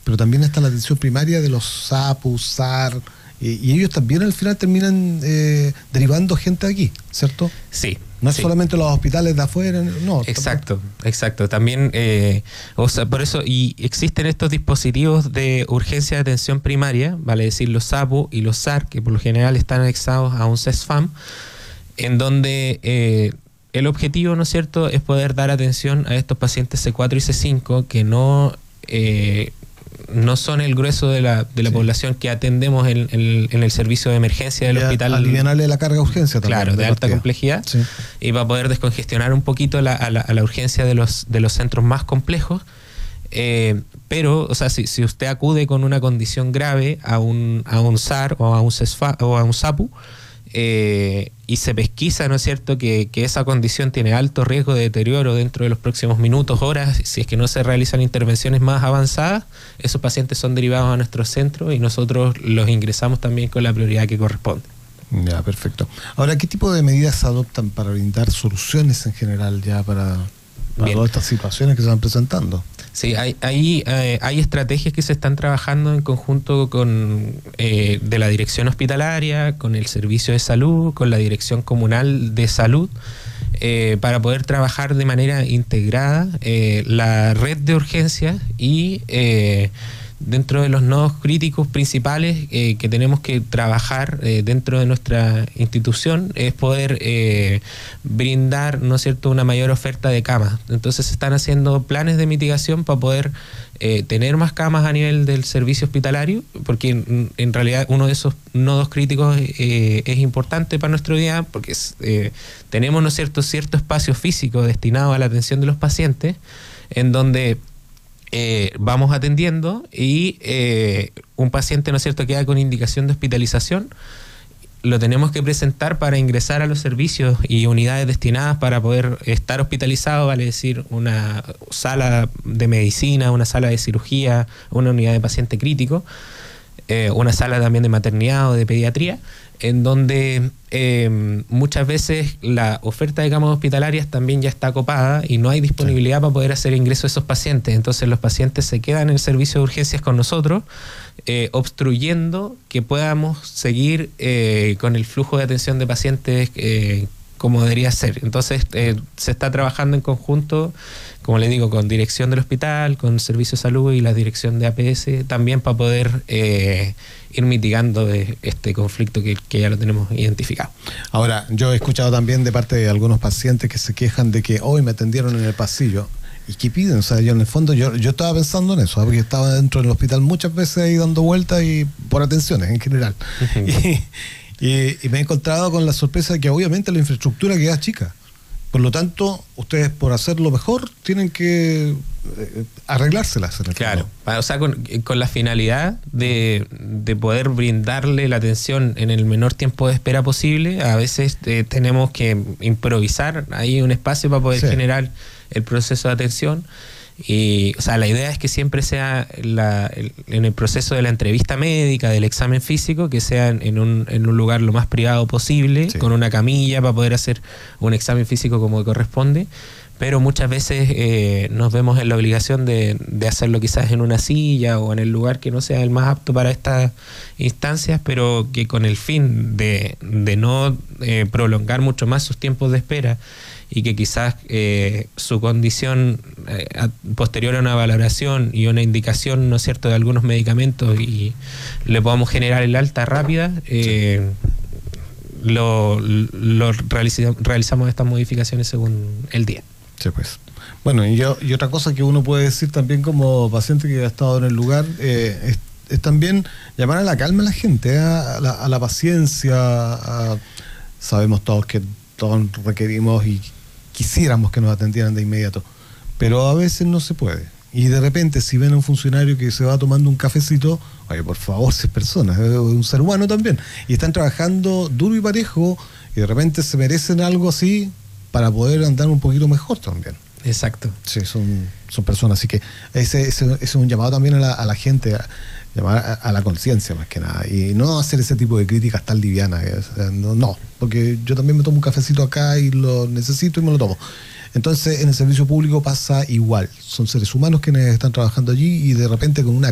pero también está la atención primaria de los SAPU, SAR, y ellos también al final terminan derivando gente aquí, ¿cierto? Sí. No es solamente los hospitales de afuera, no. Exacto. También, por eso, y existen estos dispositivos de urgencia de atención primaria, vale decir los SAPU y los SAR, que por lo general están anexados a un CESFAM, en donde el objetivo, ¿no es cierto?, es poder dar atención a estos pacientes C4 y C5 que no son el grueso de la población que atendemos en el servicio de emergencia del hospital. Aliviarle la carga de urgencia también. Claro, de alta complejidad. Sí. Y para poder descongestionar un poquito a la urgencia de los centros más complejos. Pero, o sea, si usted acude con una condición grave a un SAR o a un CESFA, o a un SAPU, y se pesquisa, ¿no es cierto?, que esa condición tiene alto riesgo de deterioro dentro de los próximos minutos, horas, si es que no se realizan intervenciones más avanzadas, esos pacientes son derivados a nuestro centro y nosotros los ingresamos también con la prioridad que corresponde. Ya, perfecto. Ahora, ¿qué tipo de medidas se adoptan para brindar soluciones en general ya para todas estas situaciones que se van presentando? Sí, hay estrategias que se están trabajando en conjunto con de la dirección hospitalaria, con el servicio de salud, con la dirección comunal de salud, para poder trabajar de manera integrada la red de urgencias y dentro de los nodos críticos principales que tenemos que trabajar dentro de nuestra institución es poder brindar, ¿no es cierto?, una mayor oferta de camas. Entonces se están haciendo planes de mitigación para poder tener más camas a nivel del servicio hospitalario, porque en realidad uno de esos nodos críticos es importante para nuestro día, porque tenemos, ¿no es cierto?, cierto espacio físico destinado a la atención de los pacientes, en donde vamos atendiendo y un paciente, ¿no es cierto?, queda con indicación de hospitalización, lo tenemos que presentar para ingresar a los servicios y unidades destinadas para poder estar hospitalizado, vale decir, una sala de medicina, una sala de cirugía, una unidad de paciente crítico, una sala también de maternidad o de pediatría, en donde muchas veces la oferta de camas hospitalarias también ya está copada y no hay disponibilidad para poder hacer ingreso a esos pacientes. Entonces los pacientes se quedan en el servicio de urgencias con nosotros, obstruyendo que podamos seguir con el flujo de atención de pacientes como debería ser. Entonces se está trabajando en conjunto, como les digo, con dirección del hospital, con servicio de salud y la dirección de APS, también para poder ir mitigando este conflicto que ya lo tenemos identificado. Ahora, yo he escuchado también de parte de algunos pacientes que se quejan de que hoy me atendieron en el pasillo. ¿Y qué piden? O sea, yo en el fondo, yo estaba pensando en eso, porque estaba dentro del hospital muchas veces ahí dando vueltas y por atenciones en general. Uh-huh. Y me he encontrado con la sorpresa de que obviamente la infraestructura queda chica. Por lo tanto, ustedes por hacerlo mejor tienen que arreglárselas. Claro, o sea, con la finalidad de poder brindarle la atención en el menor tiempo de espera posible, a veces tenemos que improvisar ahí un espacio para poder generar el proceso de atención. Y, o sea, la idea es que siempre sea en el proceso de la entrevista médica, del examen físico, que sea en un lugar lo más privado posible, con una camilla para poder hacer un examen físico como corresponde, pero muchas veces nos vemos en la obligación de hacerlo quizás en una silla o en el lugar que no sea el más apto para estas instancias, pero que con el fin de no prolongar mucho más sus tiempos de espera y que quizás su condición posterior a una valoración y una indicación, ¿no es cierto?, de algunos medicamentos y le podamos generar el alta rápida, realizamos estas modificaciones según el día. Sí, pues. Bueno, y otra cosa que uno puede decir también como paciente que ha estado en el lugar es también llamar a la calma a la gente, a la paciencia. Sabemos todos que todos requerimos y quisiéramos que nos atendieran de inmediato, pero a veces no se puede. Y de repente, si ven a un funcionario que se va tomando un cafecito, oye, por favor, si es persona, es un ser humano también, y están trabajando duro y parejo, y de repente se merecen algo así para poder andar un poquito mejor también. Exacto. Sí, son personas, así que ese es un llamado también a la gente, llamar a la conciencia más que nada, y no hacer ese tipo de críticas tan livianas, no, porque yo también me tomo un cafecito acá y lo necesito y me lo tomo. Entonces en el servicio público pasa igual, son seres humanos quienes están trabajando allí y de repente con una